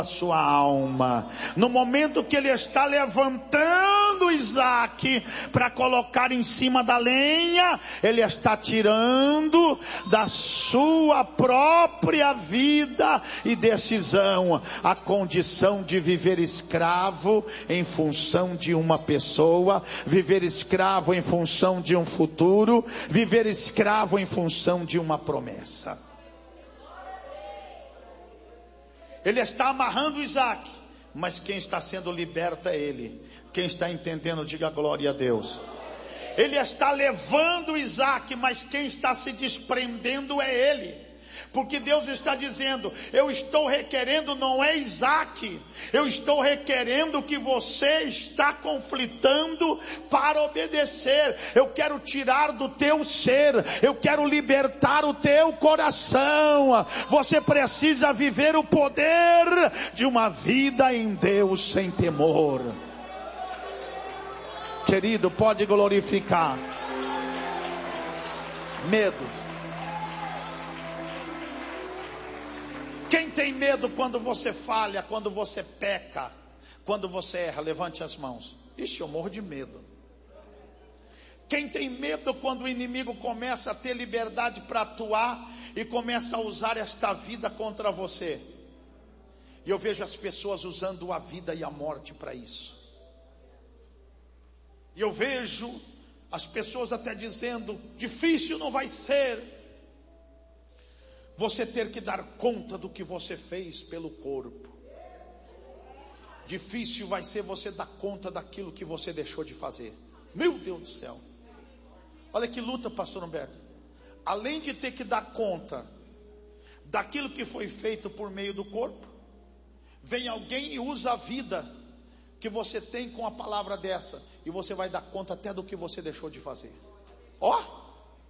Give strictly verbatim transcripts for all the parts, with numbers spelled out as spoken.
sua alma. No momento que ele está levantando Isaac para colocar em cima da lenha, ele está tirando da sua própria vida e decisão a condição de viver escravo em função de uma pessoa, viver escravo em função de um futuro, viver escravo em função de uma promessa. Ele está amarrando Isaac, mas quem está sendo liberto é ele. Quem está entendendo, diga glória a Deus. Ele está levando Isaac, mas quem está se desprendendo é ele. Porque Deus está dizendo, eu estou requerendo não é Isaac, eu estou requerendo que você está conflitando para obedecer. Eu quero tirar do teu ser, eu quero libertar o teu coração. Você precisa viver o poder de uma vida em Deus sem temor. Querido, pode glorificar. Medo. Quem tem medo quando você falha, quando você peca, quando você erra? Levante as mãos. Ixi, eu morro de medo. Quem tem medo quando o inimigo começa a ter liberdade para atuar e começa a usar esta vida contra você? E eu vejo as pessoas usando a vida e a morte para isso. E eu vejo as pessoas até dizendo, difícil não vai ser você ter que dar conta do que você fez pelo corpo. Difícil vai ser você dar conta daquilo que você deixou de fazer. Meu Deus do céu. Olha que luta, pastor Humberto. Além de ter que dar conta daquilo que foi feito por meio do corpo, vem alguém e usa a vida que você tem com a palavra dessa, e você vai dar conta até do que você deixou de fazer. Ó! Oh!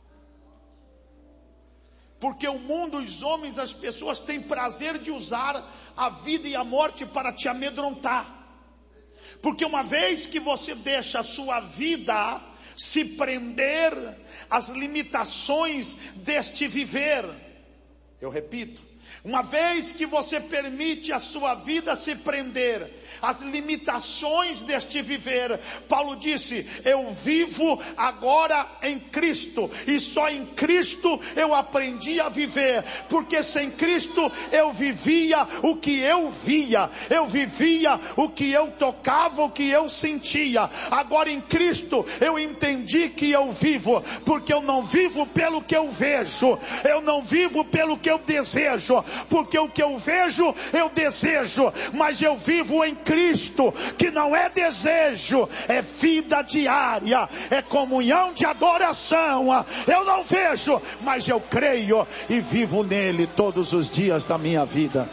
Porque o mundo, os homens, as pessoas têm prazer de usar a vida e a morte para te amedrontar. Porque uma vez que você deixa a sua vida se prender às limitações deste viver, eu repito, uma vez que você permite a sua vida se prender às limitações deste viver, Paulo disse, eu vivo agora em Cristo, e só em Cristo eu aprendi a viver, porque sem Cristo eu vivia o que eu via, eu vivia o que eu tocava, o que eu sentia. Agora em Cristo eu entendi que eu vivo, porque eu não vivo pelo que eu vejo, eu não vivo pelo que eu desejo, porque o que eu vejo eu desejo, mas eu vivo em Cristo, que não é desejo, é vida diária, é comunhão de adoração. Eu não vejo, mas eu creio e vivo nele todos os dias da minha vida.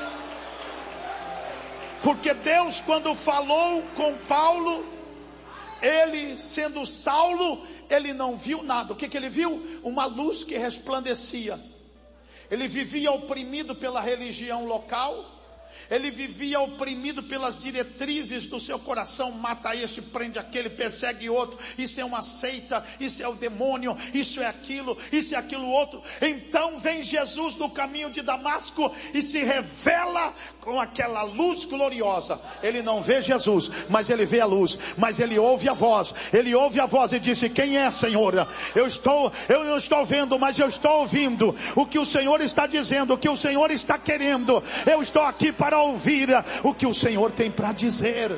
Porque Deus, quando falou com Paulo, ele sendo Saulo, ele não viu nada. O que que ele viu? Uma luz que resplandecia. Ele vivia oprimido pela religião local. Ele vivia oprimido pelas diretrizes do seu coração. Mata este, prende aquele, persegue outro. Isso é uma seita, isso é o demônio, isso é aquilo, isso é aquilo outro. Então vem Jesus no caminho de Damasco e se revela com aquela luz gloriosa. Ele não vê Jesus, mas ele vê a luz. Mas ele ouve a voz. Ele ouve a voz e disse, quem é, Senhor? Eu estou, eu não estou vendo, mas eu estou ouvindo o que o Senhor está dizendo, o que o Senhor está querendo. Eu estou aqui para ouvir o que o Senhor tem para dizer.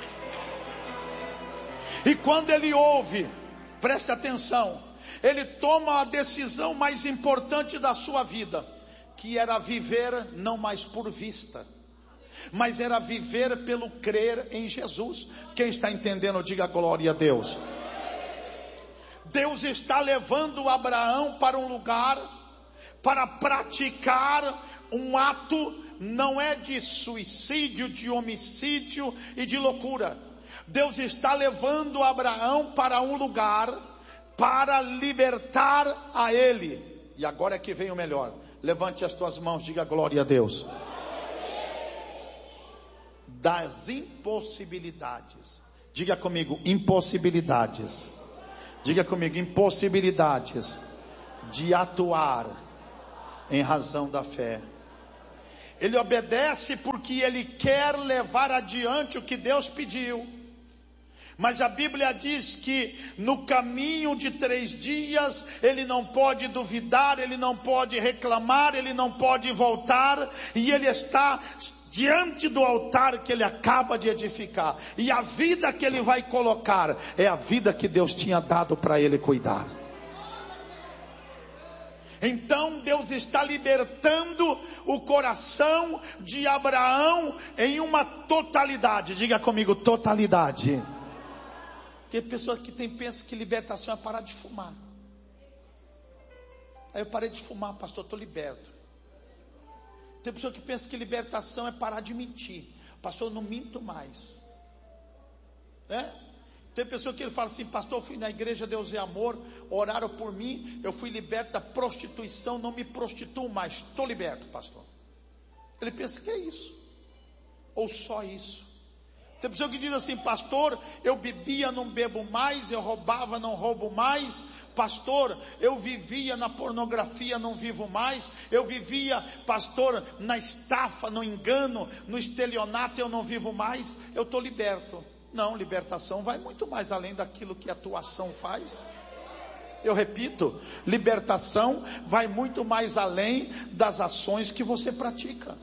E quando ele ouve, presta atenção, ele toma a decisão mais importante da sua vida, que era viver não mais por vista, mas era viver pelo crer em Jesus. Quem está entendendo, diga glória a Deus. Deus está levando Abraão para um lugar para praticar um ato, não é de suicídio, de homicídio e de loucura. Deus está levando Abraão para um lugar para libertar a ele. E agora é que vem o melhor. Levante as tuas mãos, diga glória a Deus. Das impossibilidades. Diga comigo, impossibilidades. Diga comigo, impossibilidades de atuar em razão da fé. Ele obedece porque porque ele quer levar adiante o que Deus pediu. Mas a Bíblia diz que no caminho de três dias, ele não pode duvidar, ele não pode reclamar, ele não pode voltar, e ele está diante do altar que ele acaba de edificar, e a vida que ele vai colocar, é a vida que Deus tinha dado para ele cuidar. Então Deus está libertando o coração de Abraão em uma totalidade. Diga comigo, totalidade. Porque pessoa que tem pensa que libertação é parar de fumar. Aí eu parei de fumar, pastor, estou liberto. Tem pessoa que pensa que libertação é parar de mentir. Pastor, eu não minto mais. É? Tem pessoa que ele fala assim, pastor, eu fui na igreja Deus é Amor, oraram por mim, eu fui liberto da prostituição, não me prostituo mais, estou liberto, pastor. Ele pensa que é isso, ou só isso. Tem pessoa que diz assim, pastor, eu bebia, não bebo mais, eu roubava, não roubo mais. Pastor, eu vivia na pornografia, não vivo mais. Eu vivia, pastor, na estafa, no engano, no estelionato, eu não vivo mais. Eu estou liberto. Não, libertação vai muito mais além daquilo que a tua ação faz. Eu repito, libertação vai muito mais além das ações que você pratica.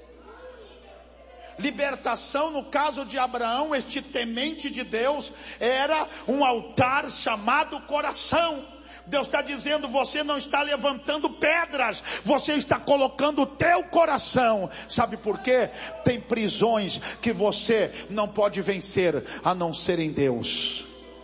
Libertação, no caso de Abraão, este temente de Deus, era um altar chamado coração. Deus está dizendo, você não está levantando pedras, você está colocando o teu coração. Sabe por quê? Tem prisões que você não pode vencer, a não ser em Deus.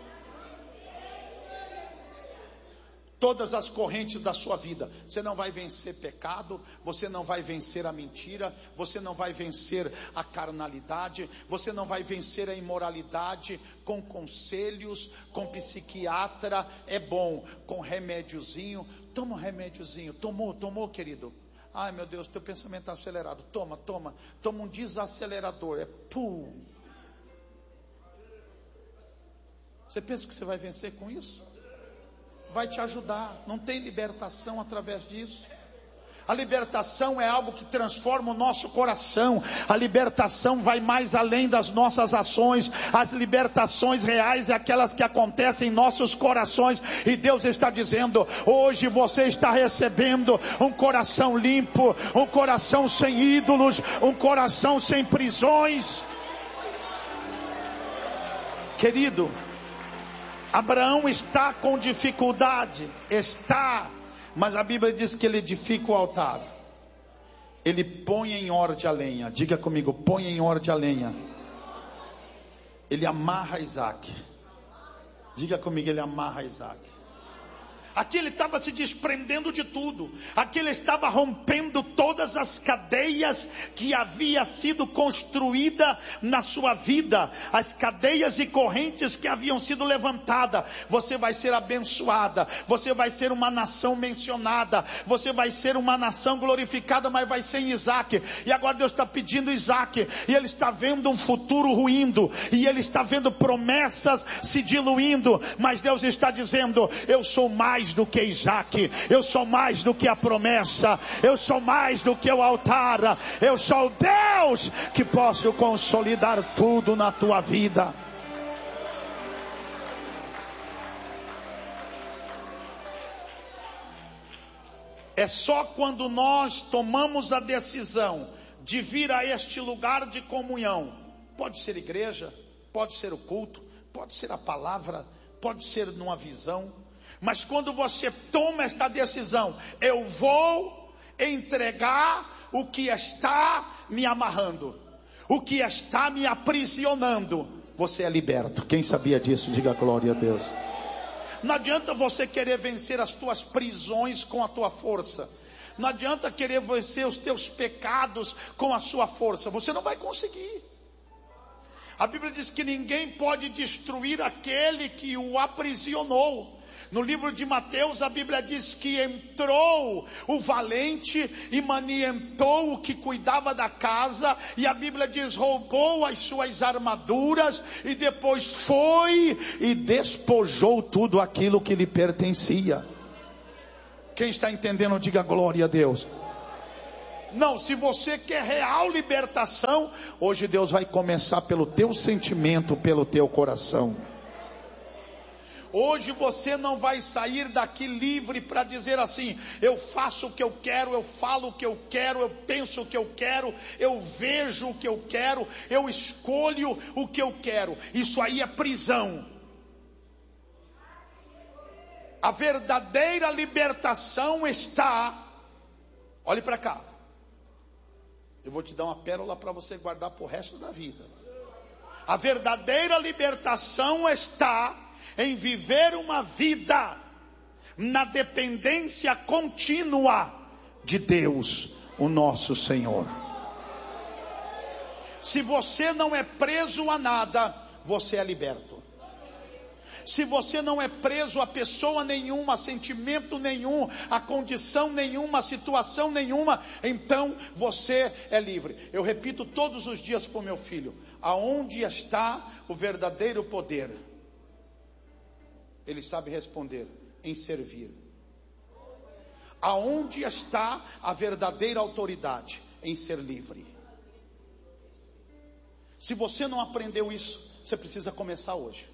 Todas as correntes da sua vida, você não vai vencer pecado, você não vai vencer a mentira, você não vai vencer a carnalidade, você não vai vencer a imoralidade com conselhos, com psiquiatra, é bom, com remédiozinho, toma um remédiozinho, tomou, tomou querido, ai meu Deus, teu pensamento está acelerado, toma, toma, toma um desacelerador, é pum. Você pensa que você vai vencer com isso? Vai te ajudar, não tem libertação através disso. A libertação é algo que transforma o nosso coração. A libertação vai mais além das nossas ações. As libertações reais é aquelas que acontecem em nossos corações. E Deus está dizendo, hoje você está recebendo um coração limpo, um coração sem ídolos, um coração sem prisões. Querido, Abraão está com dificuldade, está, mas a Bíblia diz que ele edifica o altar, ele põe em ordem a lenha, diga comigo, põe em ordem a lenha, ele amarra Isaac, diga comigo, ele amarra Isaac. Aqui ele estava se desprendendo de tudo. Aqui ele estava rompendo todas as cadeias que havia sido construída na sua vida. As cadeias e correntes que haviam sido levantadas. Você vai ser abençoada. Você vai ser uma nação mencionada. Você vai ser uma nação glorificada, mas vai ser em Isaac. E agora Deus está pedindo Isaac. E ele está vendo um futuro ruindo. E ele está vendo promessas se diluindo. Mas Deus está dizendo, eu sou mais do que Isaac, eu sou mais do que a promessa, eu sou mais do que o altar, eu sou o Deus que posso consolidar tudo na tua vida. É só quando nós tomamos a decisão de vir a este lugar de comunhão, pode ser igreja, pode ser o culto, pode ser a palavra, pode ser numa visão, mas quando você toma esta decisão, eu vou entregar o que está me amarrando, o que está me aprisionando, você é liberto. Quem sabia disso, diga glória a Deus. Não adianta você querer vencer as tuas prisões com a tua força. Não adianta querer vencer os teus pecados com a sua força. Você não vai conseguir. A Bíblia diz que ninguém pode destruir aquele que o aprisionou. No livro de Mateus, a Bíblia diz que entrou o valente e manientou o que cuidava da casa. E a Bíblia diz, roubou as suas armaduras e depois foi e despojou tudo aquilo que lhe pertencia. Quem está entendendo, diga glória a Deus. Não, se você quer real libertação, hoje Deus vai começar pelo teu sentimento, pelo teu coração. Hoje você não vai sair daqui livre para dizer assim: eu faço o que eu quero, eu falo o que eu quero, eu penso o que eu quero, eu vejo o que eu quero, eu escolho o que eu quero. Isso aí é prisão. A verdadeira libertação está, olhe para cá, eu vou te dar uma pérola para você guardar para o resto da vida. A verdadeira libertação está em viver uma vida na dependência contínua de Deus, o nosso Senhor. Se você não é preso a nada, você é liberto. Se você não é preso a pessoa nenhuma, a sentimento nenhum, a condição nenhuma, a situação nenhuma, então você é livre. Eu repito todos os dias para o meu filho: aonde está o verdadeiro poder? Ele sabe responder: em servir. Aonde está a verdadeira autoridade? Em ser livre. Se você não aprendeu isso, você precisa começar hoje.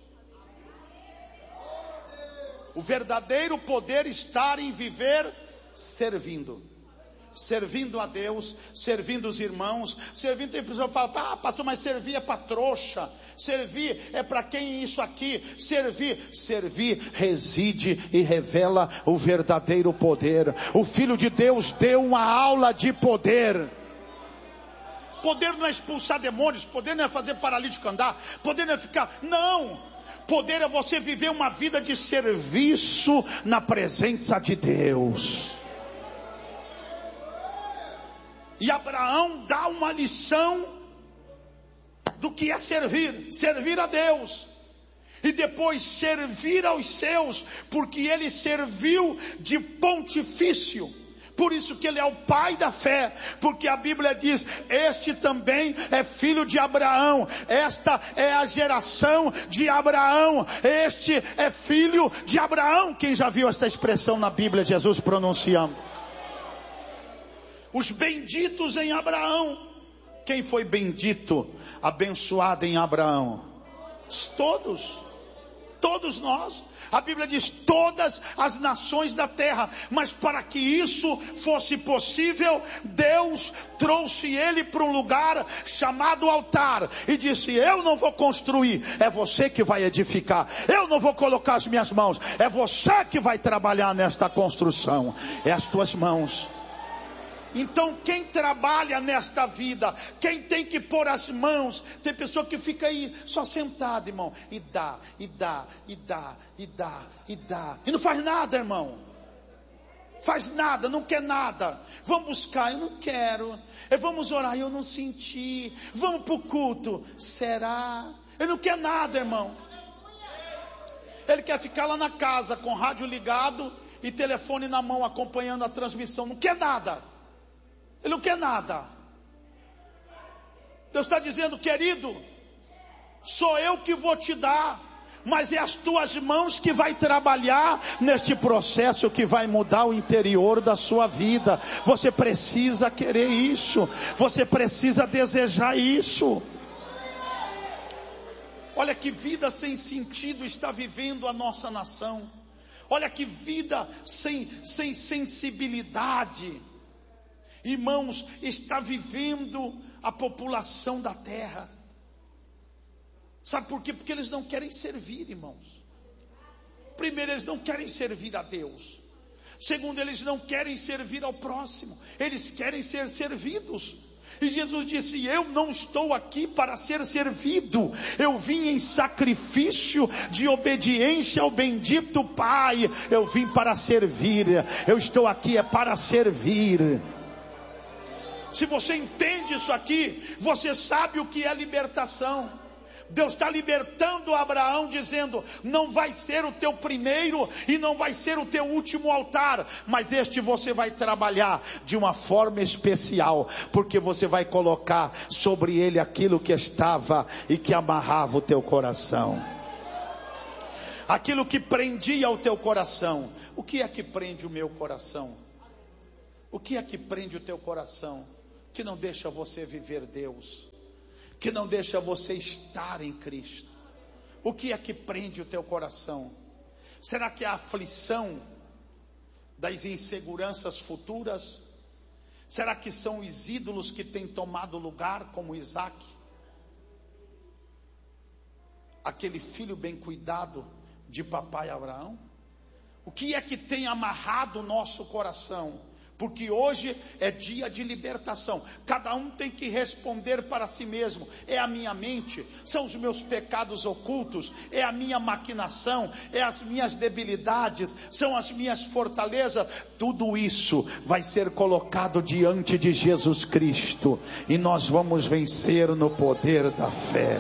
O verdadeiro poder está em viver servindo. Servindo a Deus, servindo os irmãos, servindo. Tem pessoa que fala: ah, pastor, mas servir é para trouxa, servir é para quem isso aqui, servir, servir reside e revela o verdadeiro poder. O Filho de Deus deu uma aula de poder. Poder não é expulsar demônios, poder não é fazer paralítico andar, poder não é ficar, não. Poder é você viver uma vida de serviço na presença de Deus. E Abraão dá uma lição do que é servir, servir a Deus. E depois servir aos seus, porque ele serviu de pontifício. Por isso que ele é o pai da fé, porque a Bíblia diz: este também é filho de Abraão, esta é a geração de Abraão, este é filho de Abraão. Quem já viu esta expressão na Bíblia, Jesus pronunciando? Os benditos em Abraão. Quem foi bendito, abençoado em Abraão? Todos, todos nós. A Bíblia diz: todas as nações da terra. Mas para que isso fosse possível, Deus trouxe ele para um lugar chamado altar e disse: eu não vou construir, é você que vai edificar. Eu não vou colocar as minhas mãos, é você que vai trabalhar nesta construção. É as tuas mãos. Então quem trabalha nesta vida, quem tem que pôr as mãos, tem pessoa que fica aí só sentada, irmão, e dá, e dá, e dá, e dá, e dá, e não faz nada, irmão. Faz nada, não quer nada. Vamos buscar, eu não quero. Vamos orar, eu não senti. Vamos para o culto, será? Ele não quer nada, irmão. Ele quer ficar lá na casa com rádio ligado e telefone na mão acompanhando a transmissão, não quer nada. Ele não quer nada. Deus está dizendo: querido, sou eu que vou te dar, mas é as tuas mãos que vai trabalhar neste processo que vai mudar o interior da sua vida. Você precisa querer isso, você precisa desejar isso. Olha que vida sem sentido está vivendo a nossa nação. Olha que vida sem, sem sensibilidade, irmãos, está vivendo a população da terra. Sabe por quê? Porque eles não querem servir, irmãos. Primeiro, eles não querem servir a Deus. Segundo, eles não querem servir ao próximo. Eles querem ser servidos. E Jesus disse: eu não estou aqui para ser servido. Eu vim em sacrifício de obediência ao bendito Pai. Eu vim para servir. Eu estou aqui é para servir. Se você entende isso aqui, você sabe o que é libertação. Deus está libertando Abraão, dizendo: não vai ser o teu primeiro e não vai ser o teu último altar, mas este você vai trabalhar de uma forma especial, porque você vai colocar sobre ele aquilo que estava e que amarrava o teu coração, aquilo que prendia o teu coração. O que é que prende o meu coração? O que é que prende o teu coração? que não deixa você viver Deus, que não deixa você estar em Cristo? O que é que prende o teu coração? Será que é a aflição das inseguranças futuras? Será que são os ídolos que têm tomado lugar, como Isaac? Aquele filho bem cuidado de papai Abraão? O que é que tem amarrado o nosso coração? Porque hoje é dia de libertação. Cada um tem que responder para si mesmo. É a minha mente, são os meus pecados ocultos, é a minha maquinação, é as minhas debilidades, são as minhas fortalezas. Tudo isso vai ser colocado diante de Jesus Cristo, e nós vamos vencer no poder da fé.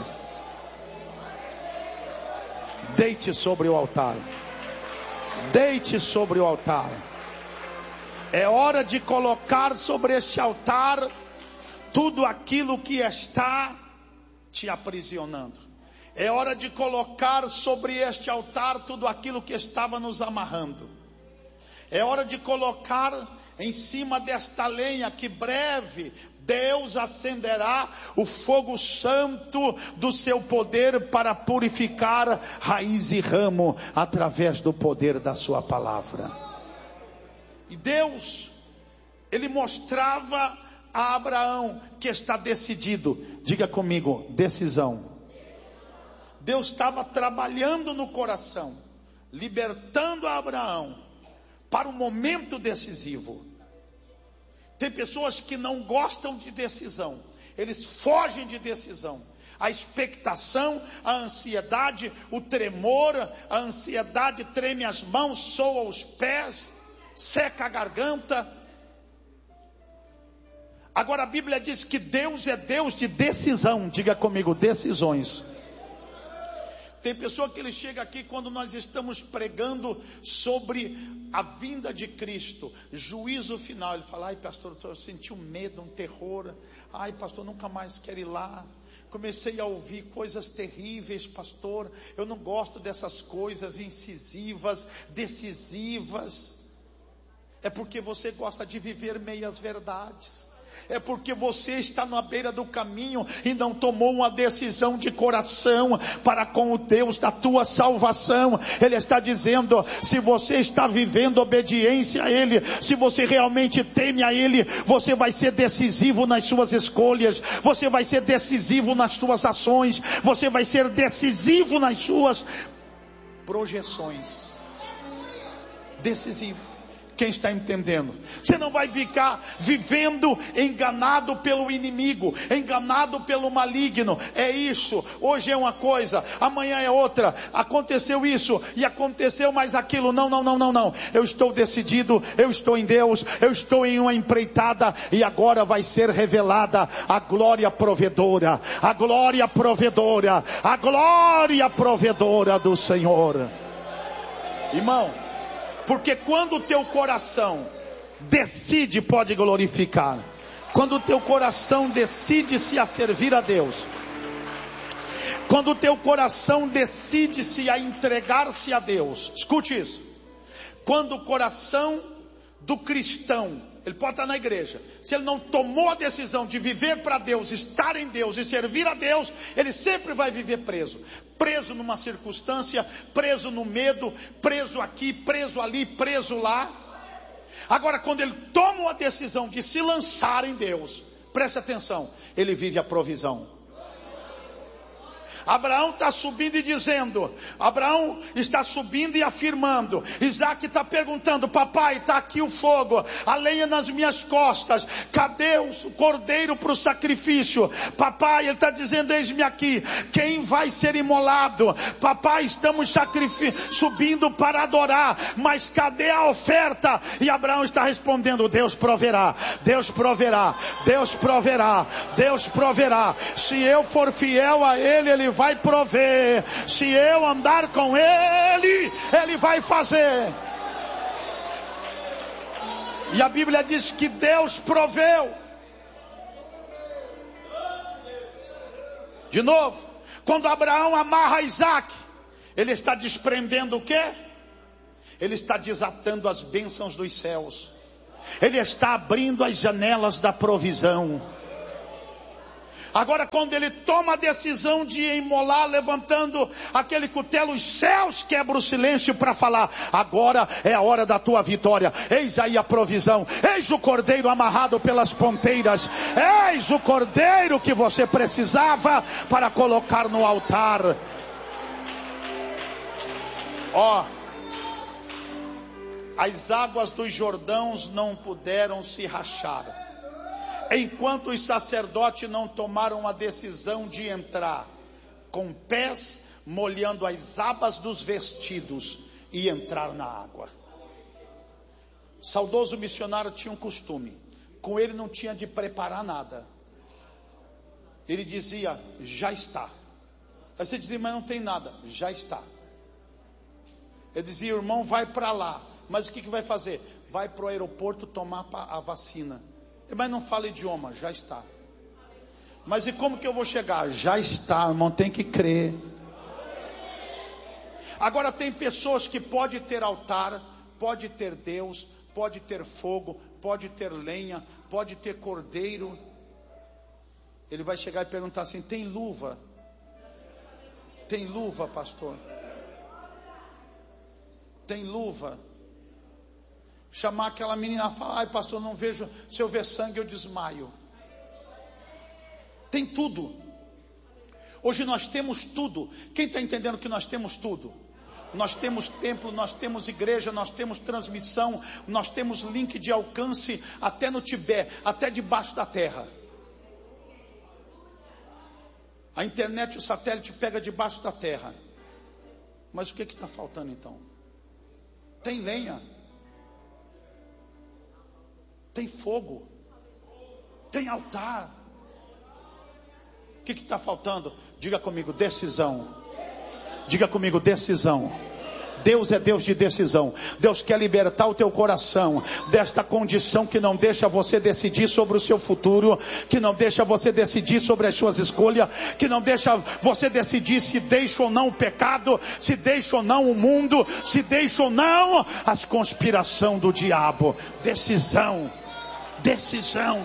Deite sobre o altar. Deite sobre o altar. É hora de colocar sobre este altar tudo aquilo que está te aprisionando. É hora de colocar sobre este altar tudo aquilo que estava nos amarrando. É hora de colocar em cima desta lenha que breve Deus acenderá o fogo santo do seu poder para purificar raiz e ramo através do poder da sua palavra. E Deus, Ele mostrava a Abraão que está decidido. Diga comigo, decisão. Deus estava trabalhando no coração, libertando a Abraão para o momento decisivo. Tem pessoas que não gostam de decisão, eles fogem de decisão. A expectação, a ansiedade, o tremor, a ansiedade treme as mãos, soa os pés, seca a garganta. Agora a Bíblia diz que Deus é Deus de decisão. Diga comigo, decisões. Tem pessoa que ele chega aqui quando nós estamos pregando sobre a vinda de Cristo, juízo final. Ele fala: ai pastor, eu senti um medo, um terror. Ai pastor, nunca mais quero ir lá. Comecei a ouvir coisas terríveis, pastor. Eu não gosto dessas coisas incisivas, decisivas. É porque você gosta de viver meias verdades. É porque você está na beira do caminho e não tomou uma decisão de coração para com o Deus da tua salvação. Ele está dizendo: se você está vivendo obediência a Ele, se você realmente teme a Ele, você vai ser decisivo nas suas escolhas, você vai ser decisivo nas suas ações, você vai ser decisivo nas suas projeções. Decisivo. Quem está entendendo? Você não vai ficar vivendo enganado pelo inimigo, enganado pelo maligno. É isso, hoje é uma coisa, amanhã é outra. Aconteceu isso e aconteceu mais aquilo. Não, não, não, não, não. Eu estou decidido, eu estou em Deus, eu estou em uma empreitada, e agora vai ser revelada a glória provedora, a glória provedora, a glória provedora do Senhor. Irmão, porque quando o teu coração decide, pode glorificar. Quando o teu coração decide-se a servir a Deus, quando o teu coração decide-se a entregar-se a Deus, escute isso. Quando o coração do cristão, ele pode estar na igreja, se ele não tomou a decisão de viver para Deus, estar em Deus e servir a Deus, ele sempre vai viver preso. Preso numa circunstância, preso no medo, preso aqui, preso ali, preso lá. Agora quando ele toma a decisão de se lançar em Deus, preste atenção, ele vive a provisão. Abraão está subindo e dizendo, Abraão está subindo e afirmando. Isaac está perguntando: papai, está aqui o fogo, a lenha nas minhas costas, cadê o cordeiro para o sacrifício? Papai, ele está dizendo: eis-me aqui, quem vai ser imolado? Papai, estamos subindo para adorar, mas cadê a oferta? E Abraão está respondendo: Deus proverá, Deus proverá, Deus proverá, Deus proverá. Se eu for fiel a Ele, Ele vai prover. Se eu andar com Ele, Ele vai fazer. E a Bíblia diz que Deus proveu. De novo, quando Abraão amarra Isaac, ele está desprendendo o quê? Ele está desatando as bênçãos dos céus. Ele está abrindo as janelas da provisão. Agora, quando ele toma a decisão de imolar, levantando aquele cutelo, os céus quebram o silêncio para falar: agora é a hora da tua vitória. Eis aí a provisão. Eis o cordeiro amarrado pelas ponteiras. Eis o cordeiro que você precisava para colocar no altar. Ó, as águas dos Jordãos não puderam se rachar, enquanto os sacerdotes não tomaram a decisão de entrar, com pés molhando as abas dos vestidos e entrar na água. O saudoso missionário tinha um costume, com ele não tinha de preparar nada. Ele dizia: já está. Aí você dizia: mas não tem nada. Já está. Ele dizia: irmão, vai para lá. Mas o que, que vai fazer? Vai para o aeroporto tomar a vacina. Mas não fala idioma. Já está. Mas e como que eu vou chegar? Já está, irmão, tem que crer. Agora tem pessoas que pode ter altar, pode ter Deus, pode ter fogo, pode ter lenha, pode ter cordeiro. Ele vai chegar e perguntar assim: tem luva? Tem luva, pastor? Tem luva? Chamar aquela menina e falar: ai, pastor, não vejo, se eu ver sangue eu desmaio. Tem tudo. Hoje nós temos tudo. Quem está entendendo que nós temos tudo? Nós temos templo, nós temos igreja, nós temos transmissão, nós temos link de alcance até no Tibete, até debaixo da terra. A internet, o satélite pega debaixo da terra. Mas o que está faltando então? Tem lenha, tem fogo, tem altar. O que está faltando? Diga comigo: decisão. Diga comigo: decisão. Deus é Deus de decisão. Deus quer libertar o teu coração desta condição que não deixa você decidir sobre o seu futuro, que não deixa você decidir sobre as suas escolhas, que não deixa você decidir se deixa ou não o pecado, se deixa ou não o mundo, se deixa ou não as conspirações do diabo. Decisão. Decisão.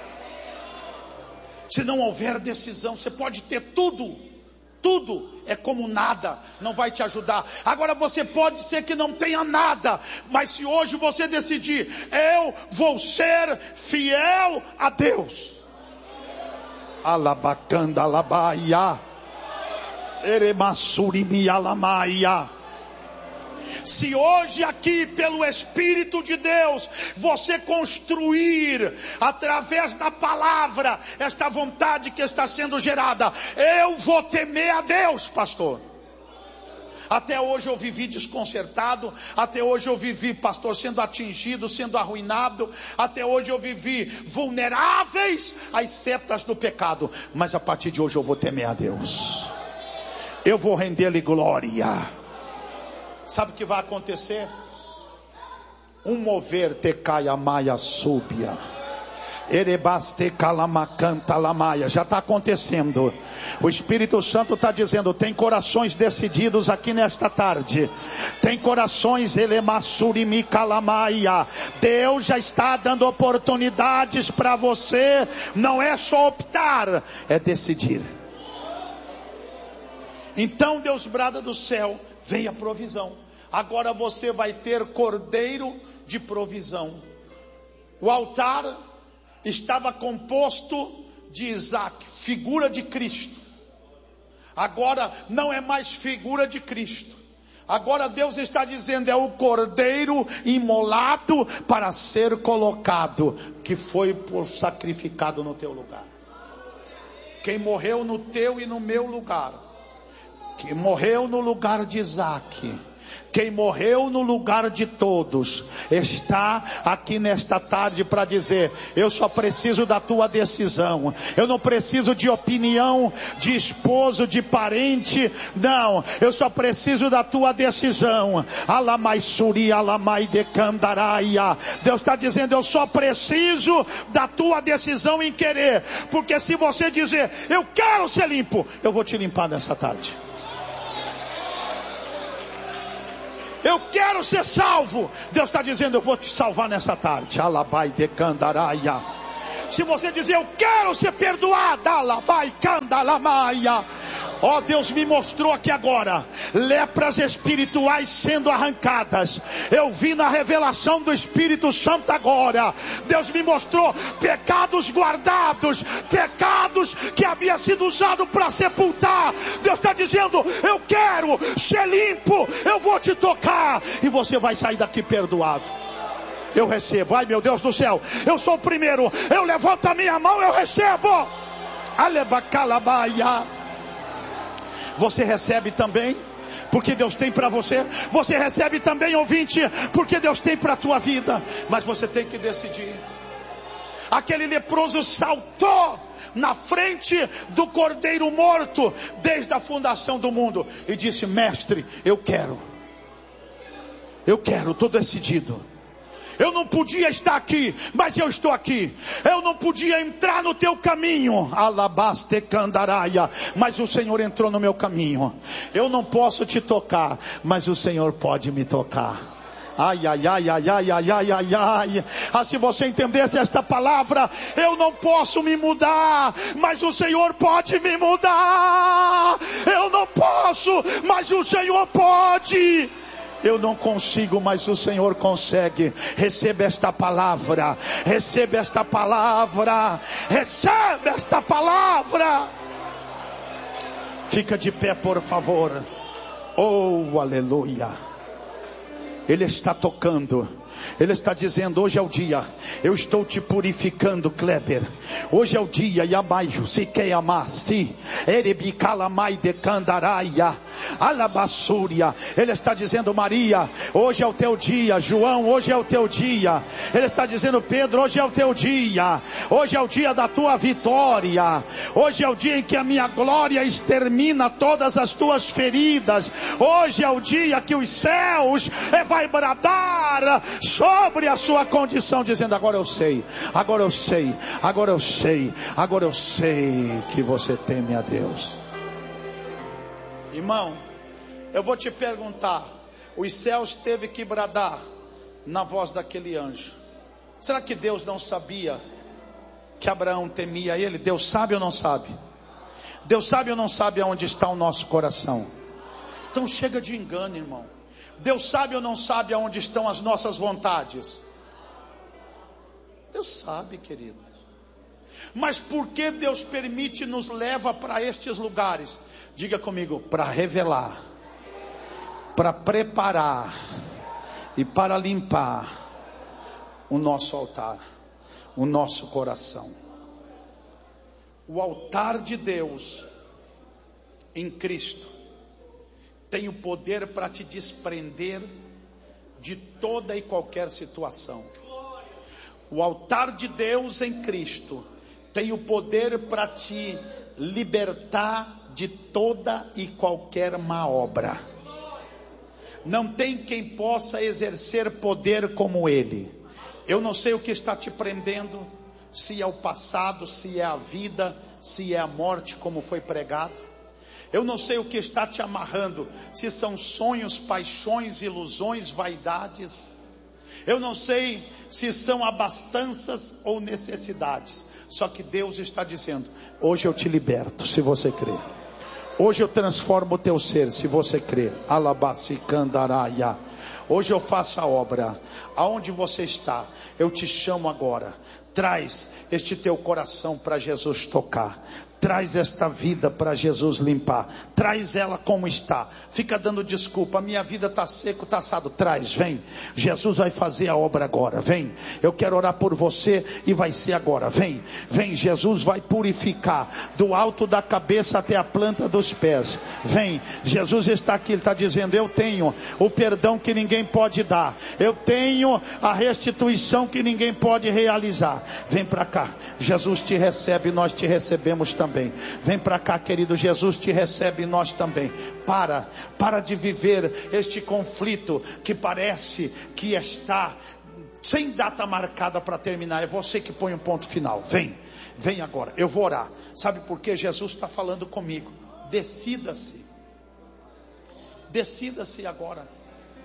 Se não houver decisão, você pode ter tudo. Tudo é como nada, não vai te ajudar. Agora você pode ser que não tenha nada, mas se hoje você decidir: eu vou ser fiel a Deus. Alabacanda alabaia, eremasurimi alamaia. Se hoje aqui pelo Espírito de Deus você construir através da palavra esta vontade que está sendo gerada: eu vou temer a Deus, pastor. Até hoje eu vivi desconcertado, até hoje eu vivi, pastor, sendo atingido, sendo arruinado, até hoje eu vivi vulneráveis às setas do pecado, mas a partir de hoje eu vou temer a Deus, eu vou render-lhe glória. Sabe o que vai acontecer? Um mover te caia maia súbia. Erebaste calamacanta lamaia. Já está acontecendo. O Espírito Santo está dizendo: tem corações decididos aqui nesta tarde. Tem corações elemassurimi calamaia. Deus já está dando oportunidades para você. Não é só optar, é decidir. Então Deus brada do céu: vem a provisão. Agora você vai ter cordeiro de provisão. O altar estava composto de Isaac, figura de Cristo. Agora não é mais figura de Cristo. Agora Deus está dizendo: é o cordeiro imolado para ser colocado, que foi por sacrificado no teu lugar. Quem morreu no teu e no meu lugar, que morreu no lugar de Isaac, quem morreu no lugar de todos, está aqui nesta tarde para dizer: eu só preciso da tua decisão. Eu não preciso de opinião de esposo, de parente. Não, eu só preciso da tua decisão. Alamai suri, alamai decandaraia. Deus está dizendo: eu só preciso da tua decisão em querer. Porque se você dizer: eu quero ser limpo, eu vou te limpar nessa tarde. Eu quero ser salvo. Deus está dizendo, eu vou te salvar nessa tarde. Alabai de candaraia. Se você dizer, eu quero ser perdoado, alabai candalamaia. Ó, oh, Deus me mostrou aqui agora lepras espirituais sendo arrancadas. Eu vi na revelação do Espírito Santo agora. Deus me mostrou pecados guardados, pecados que havia sido usado para sepultar. Deus está dizendo, eu quero ser limpo, eu vou te tocar e você vai sair daqui perdoado. Eu recebo. Ai, meu Deus do céu, eu sou o primeiro. Eu levanto a minha mão, eu recebo. Alebacalabaia. Você recebe também, porque Deus tem para você. Você recebe também, ouvinte, porque Deus tem para a tua vida. Mas você tem que decidir. Aquele leproso saltou na frente do cordeiro morto desde a fundação do mundo e disse, mestre, eu quero. Eu quero, estou decidido. Eu não podia estar aqui, mas eu estou aqui. Eu não podia entrar no teu caminho, alabaste candaraia, mas o Senhor entrou no meu caminho. Eu não posso te tocar, mas o Senhor pode me tocar. Ai, ai, ai, ai, ai, ai, ai, ai, ai. Ah, se você entendesse esta palavra, eu não posso me mudar, mas o Senhor pode me mudar. Eu não posso, mas o Senhor pode. Eu não consigo, mas o Senhor consegue. Receba esta palavra. Receba esta palavra. Receba esta palavra. Fica de pé, por favor. Oh, aleluia. Ele está tocando. Ele está dizendo, hoje é o dia. Eu estou te purificando, Kleber. Hoje é o dia. Yamaiju, se quer amar, se erebicalamai de candaraia, alabassúria. Ele está dizendo, Maria, hoje é o teu dia. João, hoje é o teu dia. Ele está dizendo, Pedro, hoje é o teu dia. Hoje é o dia da tua vitória. Hoje é o dia em que a minha glória extermina todas as tuas feridas. Hoje é o dia que os céus vai bradar sobre a sua condição, dizendo, agora eu sei, agora eu sei, agora eu sei, agora eu sei que você teme a Deus. Irmão, eu vou te perguntar, os céus teve que bradar na voz daquele anjo. Será que Deus não sabia que Abraão temia ele? Deus sabe ou não sabe? Deus sabe ou não sabe aonde está o nosso coração? Então chega de engano, irmão. Deus sabe ou não sabe aonde estão as nossas vontades? Deus sabe, querido. Mas por que Deus permite, nos leva para estes lugares? Diga comigo, para revelar, para preparar e para limpar o nosso altar, o nosso coração. O altar de Deus em Cristo tem o poder para te desprender de toda e qualquer situação. O altar de Deus em Cristo tem o poder para te libertar de toda e qualquer má obra. Não tem quem possa exercer poder como Ele. Eu não sei o que está te prendendo, se é o passado, se é a vida, se é a morte, como foi pregado. Eu não sei o que está te amarrando, se são sonhos, paixões, ilusões, vaidades. Eu não sei se são abastanças ou necessidades. Só que Deus está dizendo, hoje eu te liberto, se você crer. Hoje eu transformo o teu ser, se você crer. Alabacicandaraia. Hoje eu faço a obra. Aonde você está, eu te chamo agora. Traz este teu coração para Jesus tocar. Traz esta vida para Jesus limpar. Traz ela como está. Fica dando desculpa, a minha vida está seco, está assado. Traz, vem. Jesus vai fazer a obra agora, vem. Eu quero orar por você e vai ser agora, vem. Vem, Jesus vai purificar do alto da cabeça até a planta dos pés. Vem, Jesus está aqui, Ele está dizendo, eu tenho o perdão que ninguém pode dar. Eu tenho a restituição que ninguém pode realizar. Vem para cá, Jesus te recebe, nós te recebemos também. Vem para cá, querido, Jesus te recebe e nós também. Para, para de viver este conflito que parece que está sem data marcada para terminar. É você que põe um ponto final. Vem, vem agora, eu vou orar. Sabe por quê? Jesus está falando comigo. Decida-se. Decida-se agora.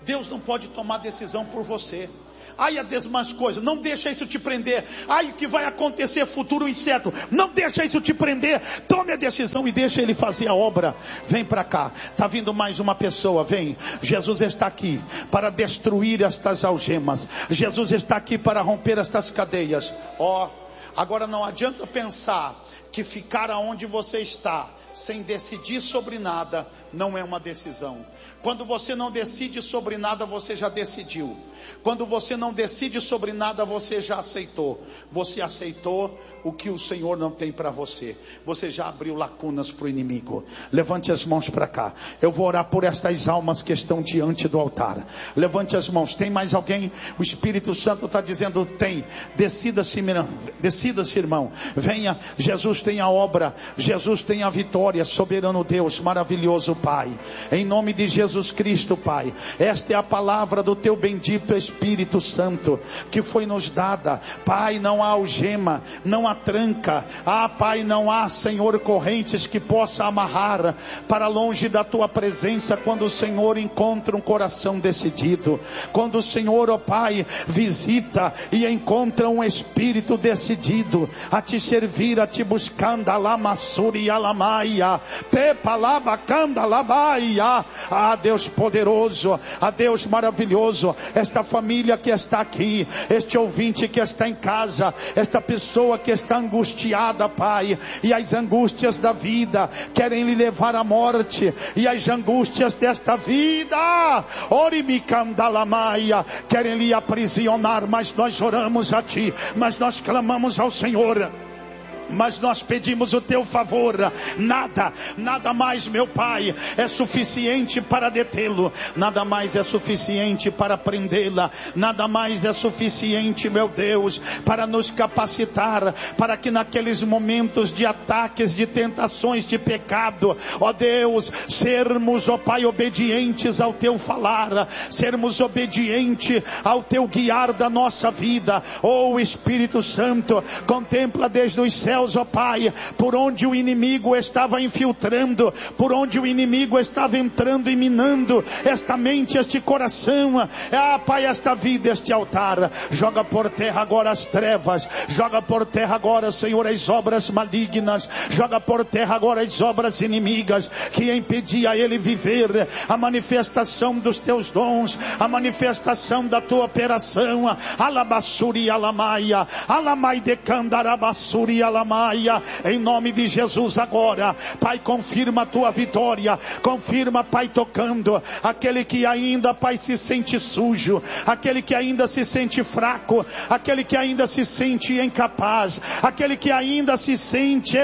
Deus não pode tomar decisão por você. Ai, as demais coisas, não deixa isso te prender. Ai, o que vai acontecer, futuro incerto, não deixa isso te prender. Tome a decisão e deixa Ele fazer a obra. Vem para cá, está vindo mais uma pessoa, vem. Jesus está aqui para destruir estas algemas. Jesus está aqui para romper estas cadeias. Ó, oh, agora não adianta pensar que ficar aonde você está, sem decidir sobre nada, não é uma decisão. Quando você não decide sobre nada, você já decidiu. Quando você não decide sobre nada, você já aceitou. Você aceitou o que o Senhor não tem para você. Você já abriu lacunas para o inimigo. Levante as mãos para cá. Eu vou orar por estas almas que estão diante do altar. Levante as mãos. Tem mais alguém? O Espírito Santo está dizendo: tem. Decida-se, decida-se, irmão. Venha. Jesus tem a obra. Jesus tem a vitória. Soberano Deus, maravilhoso Pai. Em nome de Jesus Cristo, Pai. Esta é a palavra do teu bendito Espírito Santo que foi nos dada. Pai, não há algema, não há tranca. Ah, Pai, não há, Senhor, correntes que possa amarrar para longe da tua presença quando o Senhor encontra um coração decidido. Quando o Senhor, ó Pai, visita e encontra um espírito decidido a te servir, a te buscar. Alamassuri alamaia, te palava candalabaia. Ah, Deus poderoso, a Deus maravilhoso, esta família que está aqui, este ouvinte que está em casa, esta pessoa que está angustiada, Pai, e as angústias da vida querem lhe levar à morte, e as angústias desta vida, orimicandalamaya, querem lhe aprisionar, mas nós oramos a Ti, mas nós clamamos ao Senhor. Mas nós pedimos o teu favor. Nada, nada mais, meu Pai, é suficiente para detê-lo. Nada mais é suficiente para prendê-la. Nada mais é suficiente, meu Deus, para nos capacitar, para que naqueles momentos de ataques, de tentações, de pecado, ó Deus, sermos, ó Pai, obedientes ao teu falar, sermos obedientes ao teu guiar da nossa vida. Ó Espírito Santo, contempla desde os céus, ó Pai, por onde o inimigo estava infiltrando, por onde o inimigo estava entrando e minando esta mente, este coração. Ah, Pai, esta vida, este altar, joga por terra agora as trevas, joga por terra agora, Senhor, as obras malignas, joga por terra agora as obras inimigas que impedia a ele viver a manifestação dos teus dons, a manifestação da tua operação. Alabassuri alamaia, alamai de candarabassuri alamaia. Em nome de Jesus agora, Pai, confirma a tua vitória, confirma, Pai, tocando aquele que ainda, Pai, se sente sujo, aquele que ainda se sente fraco, aquele que ainda se sente incapaz, aquele que ainda se sente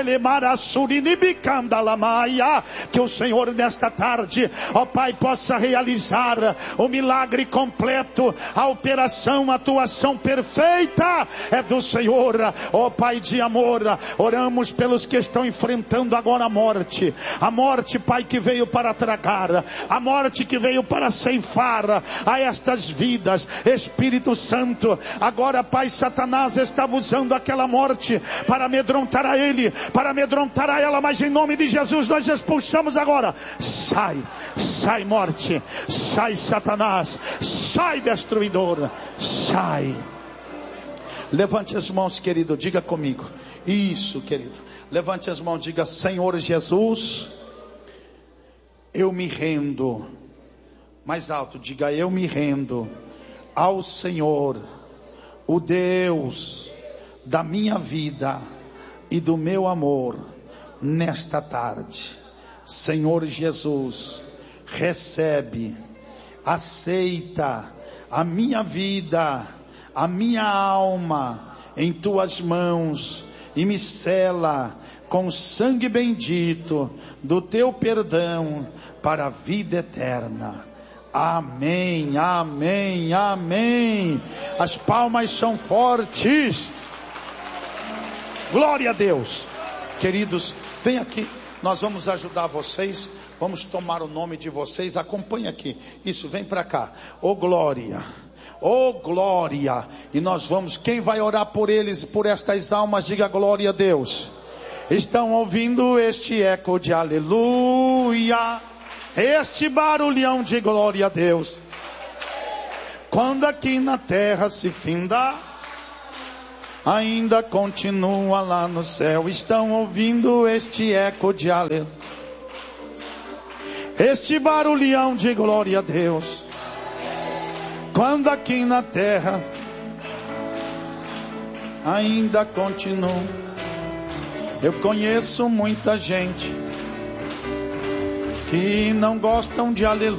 que o Senhor nesta tarde, ó Pai, possa realizar o milagre completo, a operação, a atuação perfeita é do Senhor, ó Pai de amor. Oramos pelos que estão enfrentando agora a morte, a morte, Pai, que veio para tragar, a morte que veio para ceifar a estas vidas. Espírito Santo, agora, Pai, Satanás estava usando aquela morte para amedrontar a ele, para amedrontar a ela, mas em nome de Jesus nós expulsamos agora. Sai, sai morte, sai Satanás, sai destruidor, sai. Levante as mãos, querido, diga comigo. Isso, querido. Levante as mãos, diga: Senhor Jesus, eu me rendo. Mais alto, diga: eu me rendo ao Senhor, o Deus da minha vida e do meu amor, nesta tarde. Senhor Jesus, recebe, aceita a minha vida, a minha alma em tuas mãos e me sela com o sangue bendito do teu perdão para a vida eterna. Amém, amém, amém. As palmas são fortes. Glória a Deus. Queridos, vem aqui, nós vamos ajudar vocês. Vamos tomar o nome de vocês. Acompanhe aqui. Isso, vem para cá. Ô glória. Oh glória, e nós vamos, quem vai orar por eles, por estas almas, diga glória a Deus. Estão ouvindo este eco de aleluia, este barulhão de glória a Deus. Quando aqui na terra se finda, ainda continua lá no céu. Estão ouvindo este eco de aleluia, este barulhão de glória a Deus. Quando aqui na terra ainda continua. Eu conheço muita gente que não gostam de aleluia.